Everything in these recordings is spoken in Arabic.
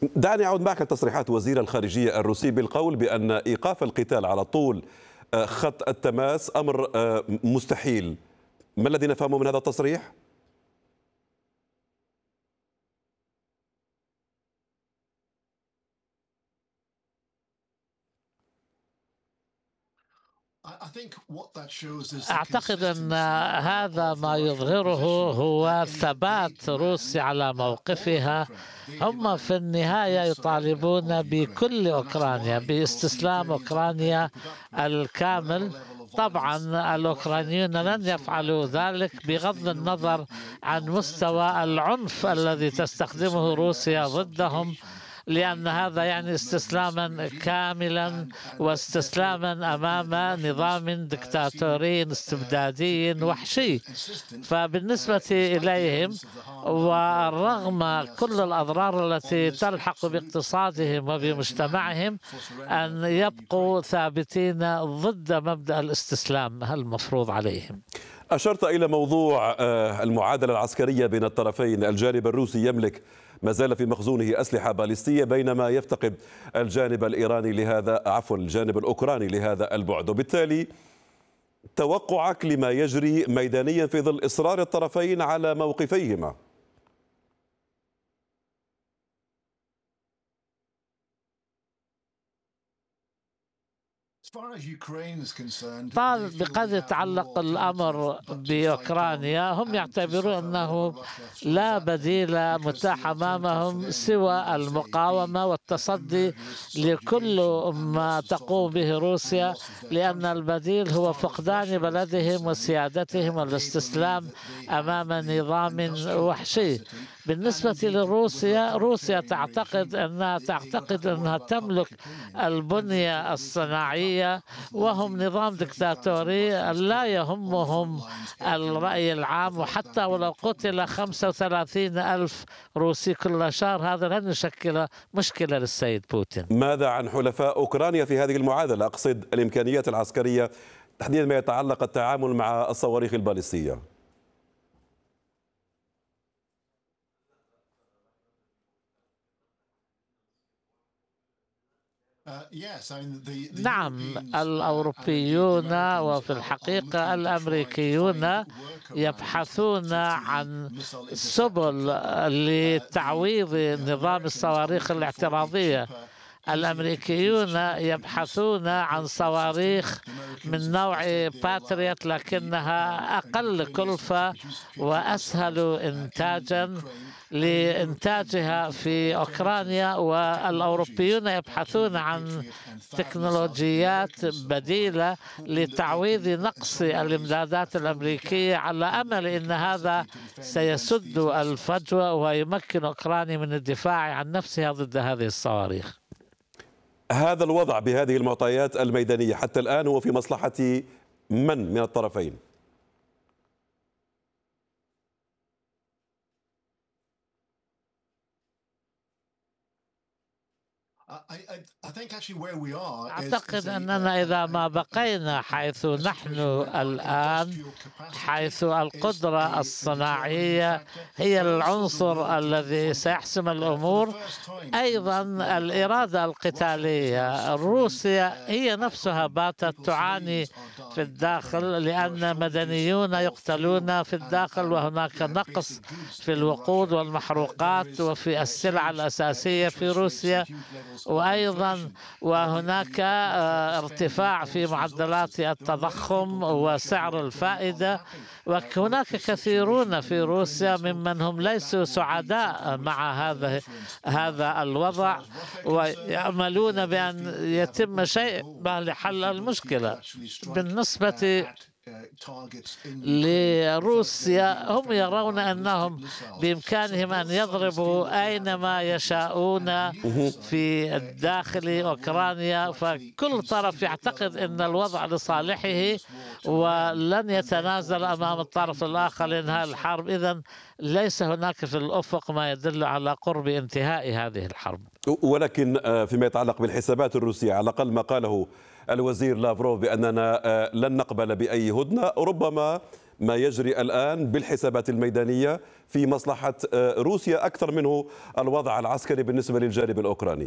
دعني أعود معك لتصريحات وزير الخارجية الروسي بالقول بأن إيقاف القتال على طول خط التماس أمر مستحيل. ما الذي نفهمه من هذا التصريح؟ أعتقد أن هذا ما يظهره هو ثبات روسيا على موقفها. هم في النهاية يطالبون بكل أوكرانيا، باستسلام أوكرانيا الكامل. طبعا الأوكرانيون لن يفعلوا ذلك بغض النظر عن مستوى العنف الذي تستخدمه روسيا ضدهم، لأن هذا يعني استسلاما كاملا واستسلاما أمام نظام دكتاتوري استبدادي وحشي. فبالنسبة إليهم ورغم كل الأضرار التي تلحق باقتصادهم وبمجتمعهم أن يبقوا ثابتين ضد مبدأ الاستسلام المفروض عليهم. أشرت إلى موضوع المعادلة العسكرية بين الطرفين. الجانب الروسي يملك ما زال في مخزونه أسلحة باليستية، بينما يفتقد الجانب الجانب الأوكراني لهذا البعد، وبالتالي توقعك لما يجري ميدانيا في ظل إصرار الطرفين على موقفيهما؟ بقد يتعلق الأمر بأوكرانيا، هم يعتبرون أنه لا بديل متاح أمامهم سوى المقاومة والتصدي لكل ما تقوم به روسيا، لأن البديل هو فقدان بلدهم وسيادتهم والاستسلام أمام نظام وحشي. بالنسبة لروسيا، روسيا تعتقد أنها تملك البنية الصناعية، وهم نظام دكتاتوري لا يهمهم الرأي العام، وحتى ولو قتل 35,000 روسي كل شهر هذا لن يشكل مشكلة للسيد بوتين. ماذا عن حلفاء أوكرانيا في هذه المعادلة؟ أقصد الإمكانيات العسكرية تحديدا ما يتعلق التعامل مع الصواريخ الباليستية. نعم، الأوروبيون وفي الحقيقة الأمريكيون يبحثون عن سبل لتعويض نظام الصواريخ الاعتراضية. الأمريكيون يبحثون عن صواريخ من نوع باتريوت، لكنها أقل كلفة وأسهل إنتاجا لإنتاجها في أوكرانيا، والأوروبيون يبحثون عن تكنولوجيات بديلة لتعويض نقص الإمدادات الأمريكية، على أمل أن هذا سيسد الفجوة ويمكن أوكرانيا من الدفاع عن نفسها ضد هذه الصواريخ. هذا الوضع بهذه المعطيات الميدانية حتى الآن هو في مصلحة من الطرفين؟ أعتقد أننا إذا ما بقينا حيث نحن الآن، حيث القدرة الصناعية هي العنصر الذي سيحسم الأمور، أيضا الإرادة القتالية. روسيا هي نفسها باتت تعاني في الداخل، لأن مدنيون يقتلون في الداخل، وهناك نقص في الوقود والمحروقات وفي السلع الأساسية في روسيا، وأيضا وهناك ارتفاع في معدلات التضخم وسعر الفائدة، وهناك كثيرون في روسيا ممن هم ليسوا سعداء مع هذا الوضع، ويأملون بأن يتم شيء لحل المشكلة. بالنسبة لروسيا، هم يرون أنهم بإمكانهم أن يضربوا أينما يشاءون في داخل أوكرانيا، فكل طرف يعتقد أن الوضع لصالحه ولن يتنازل أمام الطرف الآخر لإنهاء الحرب. إذن ليس هناك في الأفق ما يدل على قرب انتهاء هذه الحرب. ولكن فيما يتعلق بالحسابات الروسية، على الأقل ما قاله الوزير لافروف بأننا لن نقبل بأي هدنة، ربما ما يجري الآن بالحسابات الميدانية في مصلحة روسيا أكثر منه الوضع العسكري بالنسبة للجانب الأوكراني؟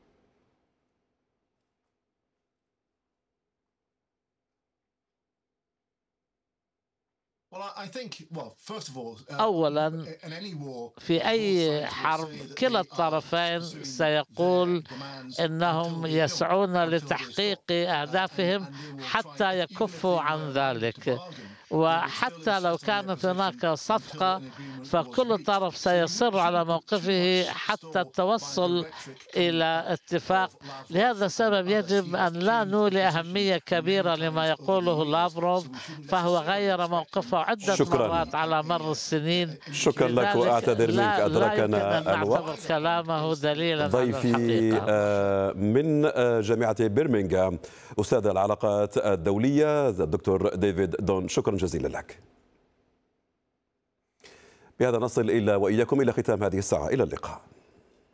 أولا، في أي حرب كلا الطرفين سيقول أنهم يسعون لتحقيق أهدافهم حتى يكفوا عن ذلك، وحتى لو كانت هناك صفقة فكل طرف سيصر على موقفه حتى التوصل إلى اتفاق. لهذا السبب يجب أن لا نولي أهمية كبيرة لما يقوله لافروف، فهو غير موقفه عدة مرات على مر السنين. شكرا لك وأعتذر منك أدركنا الوقت. كلامه دليلا ضيفي من جامعة برمنغهام أستاذ العلاقات الدولية الدكتور ديفيد دون، شكرا جزيلا لك. بهذا نصل وإياكم إلى ختام هذه الساعة، إلى اللقاء.